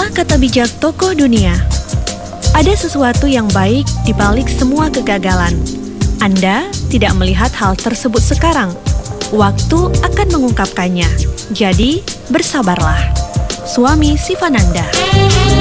Itulah kata bijak tokoh dunia. Ada sesuatu yang baik di balik semua kegagalan. Anda tidak melihat hal tersebut sekarang. Waktu akan mengungkapkannya. Jadi, bersabarlah. Suami Sivananda.